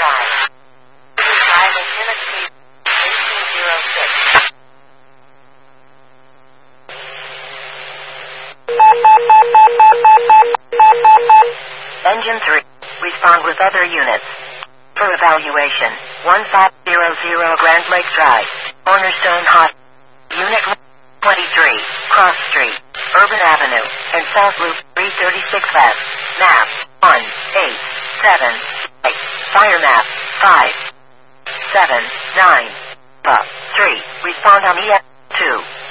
5. Drive at Hinnock Street, 1806. Engine 3. Respond with other units. For evaluation, 1500 Grand Lake Drive, Cornerstone Hot. Unit 23, Cross Street, Urban Avenue, and South Loop 336 West. Map 187. Fire map 579. 3. Respond on EF 2.